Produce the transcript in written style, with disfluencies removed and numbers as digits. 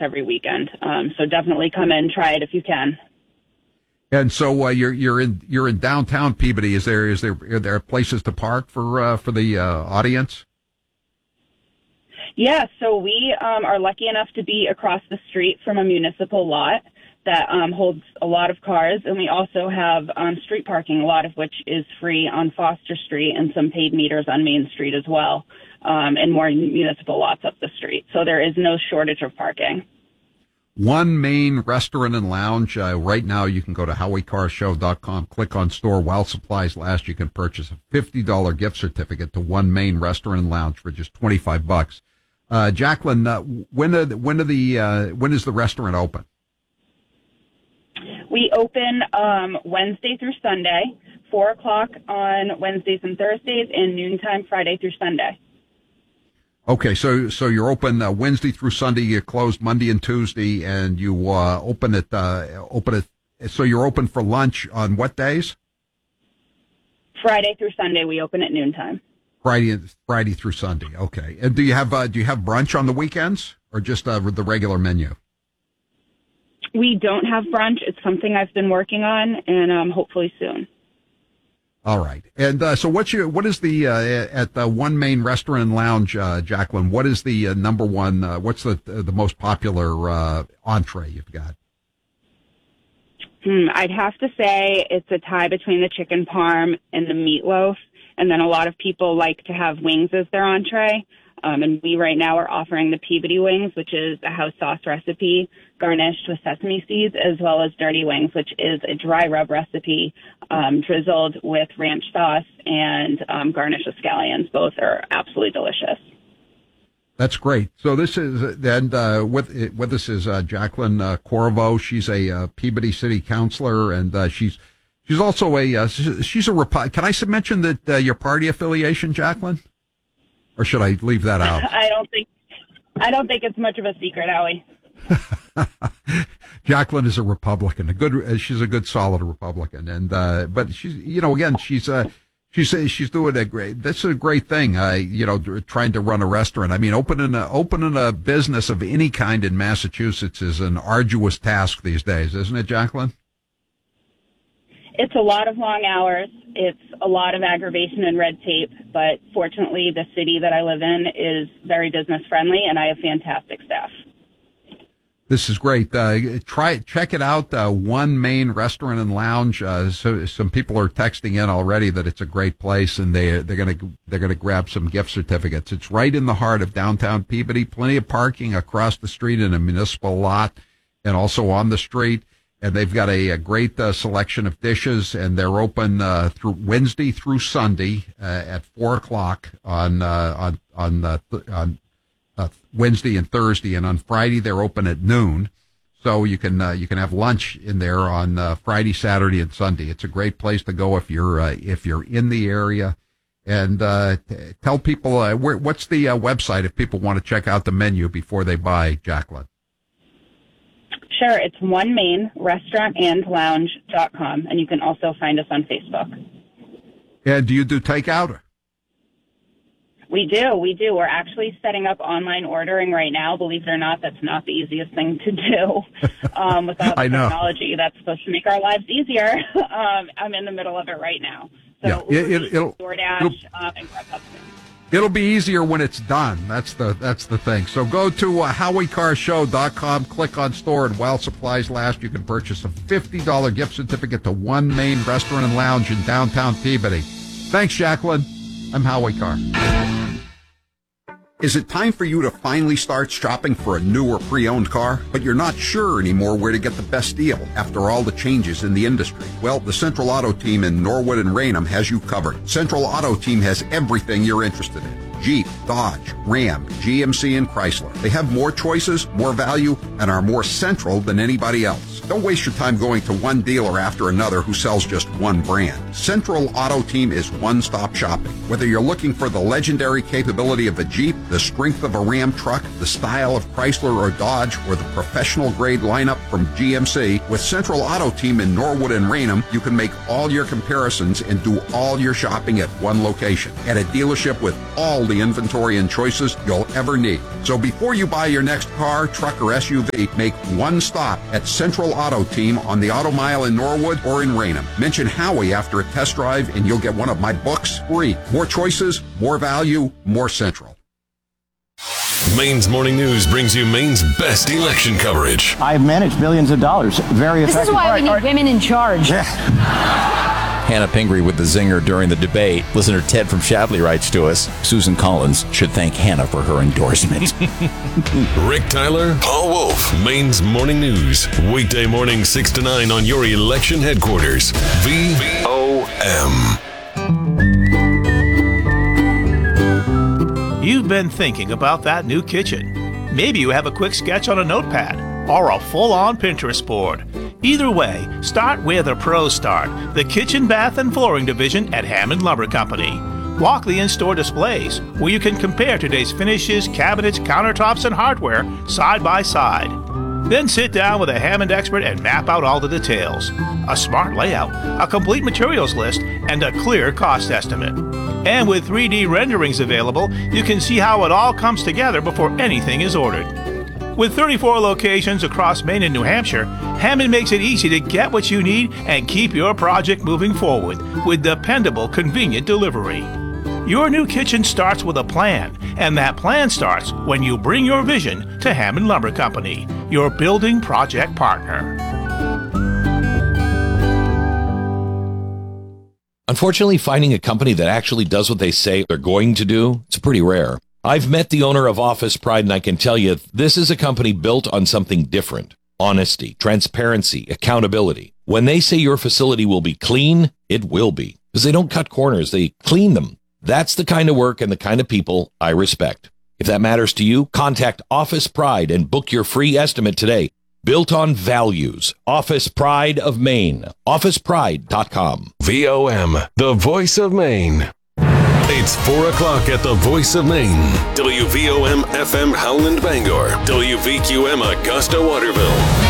every weekend. So definitely come in, try it if you can. And so you're in downtown Peabody. Are there places to park for the audience? Yeah, so we are lucky enough to be across the street from a municipal lot that holds a lot of cars, and we also have street parking, a lot of which is free on Foster Street and some paid meters on Main Street as well, and more municipal lots up the street. So there is no shortage of parking. One Main Restaurant and Lounge. Right now, you can go to HowieCarShow.com, click on store while supplies last. You can purchase a $50 gift certificate to One Main Restaurant and Lounge for just $25. Jacqueline, when is the restaurant open? We open Wednesday through Sunday, 4 o'clock on Wednesdays and Thursdays, and noontime Friday through Sunday. Okay, so you're open Wednesday through Sunday. You close Monday and Tuesday, and you open it. So you're open for lunch on what days? Friday through Sunday, we open at noontime. Friday through Sunday. Okay, and do you have brunch on the weekends or just the regular menu? We don't have brunch. It's something I've been working on, and hopefully soon. All right. And so what is the at the One Main Restaurant and Lounge, Jacqueline, what is the number one, what's the most popular entree you've got? I'd have to say it's a tie between the chicken parm and the meatloaf, and then a lot of people like to have wings as their entree. And we right now are offering the Peabody wings, which is a house sauce recipe garnished with sesame seeds, as well as dirty wings, which is a dry rub recipe drizzled with ranch sauce and garnished with scallions. Both are absolutely delicious. That's great. So this is, and with us is Jacqueline Corvo. She's a Peabody City Councilor, and she's also she's a can I mention that your party affiliation, Jacqueline? Or should I leave that out? I don't think it's much of a secret, Howie. Jacqueline is a Republican, she's a good, solid Republican, and but she's, again, she's doing a great. This is a great thing. Trying to run a restaurant. I mean, opening a business of any kind in Massachusetts is an arduous task these days, isn't it, Jacqueline? It's a lot of long hours. It's a lot of aggravation and red tape, but fortunately the city that I live in is very business friendly, and I have fantastic staff. This is great. Check it out. One Main Restaurant and Lounge. So some people are texting in already that it's a great place, and they're gonna grab some gift certificates. It's right in the heart of downtown Peabody. Plenty of parking across the street in a municipal lot, and also on the street. And they've got a great selection of dishes, and they're open through Wednesday through Sunday at 4 o'clock on Wednesday and Thursday, and on Friday they're open at noon. So you can have lunch in there on Friday, Saturday, and Sunday. It's a great place to go if you're in the area. And tell people what's the website if people want to check out the menu before they buy, Jacqueline. Sure, it's One Main Restaurant and Lounge.com, and you can also find us on Facebook. And do you do takeout? We do. We're actually setting up online ordering right now. Believe it or not, that's not the easiest thing to do with all the technology that's supposed to make our lives easier. I'm in the middle of it right now. So yeah, it'll DoorDash and Grubhub. It'll be easier when it's done. That's the thing. So go to HowieCarShow.com, click on store, and while supplies last, you can purchase a $50 gift certificate to One Main Restaurant and Lounge in downtown Peabody. Thanks, Jacqueline. I'm Howie Carr. Is it time for you to finally start shopping for a new or pre-owned car, but you're not sure anymore where to get the best deal after all the changes in the industry? Well, the Central Auto Team in Norwood and Raynham has you covered. Central Auto Team has everything you're interested in. Jeep, Dodge, Ram, GMC, and Chrysler. They have more choices, more value, and are more central than anybody else. Don't waste your time going to one dealer after another who sells just one brand. Central Auto Team is one-stop shopping. Whether you're looking for the legendary capability of a Jeep, the strength of a Ram truck, the style of Chrysler or Dodge, or the professional-grade lineup from GMC, with Central Auto Team in Norwood and Raynham, you can make all your comparisons and do all your shopping at one location. At a dealership with all the inventory and choices you'll ever need. So before you buy your next car, truck, or SUV, make one stop at Central Auto Team on the Auto Mile in Norwood or in Raynham. Mention Howie after a test drive and you'll get one of my books free. More choices, more value, more Central. Maine's Morning News brings you Maine's best election coverage. I've managed billions of dollars very effectively. This is why we need women in charge. Hannah Pingree with the zinger during the debate. Listener Ted from Shavley writes to us, Susan Collins should thank Hannah for her endorsement. Rick Tyler, Paul Wolf, Maine's Morning News. Weekday morning 6 to 9 on your election headquarters. VOM. You've been thinking about that new kitchen. Maybe you have a quick sketch on a notepad or a full-on Pinterest board. Either way, start where the pros start, the kitchen, bath, and flooring division at Hammond Lumber Company. Walk the in-store displays where you can compare today's finishes, cabinets, countertops, and hardware side by side. Then sit down with a Hammond expert and map out all the details. A smart layout, a complete materials list, and a clear cost estimate. And with 3D renderings available, you can see how it all comes together before anything is ordered. With 34 locations across Maine and New Hampshire, Hammond makes it easy to get what you need and keep your project moving forward with dependable, convenient delivery. Your new kitchen starts with a plan, and that plan starts when you bring your vision to Hammond Lumber Company, your building project partner. Unfortunately, finding a company that actually does what they say they're going to do, it's pretty rare. I've met the owner of Office Pride, and I can tell you this is a company built on something different. Honesty, transparency, accountability. When they say your facility will be clean, it will be. Because they don't cut corners, they clean them. That's the kind of work and the kind of people I respect. If that matters to you, contact Office Pride and book your free estimate today. Built on values. Office Pride of Maine. OfficePride.com. VOM, the voice of Maine. It's 4 o'clock at the voice of Maine. WVOM FM Howland Bangor. WVQM Augusta Waterville.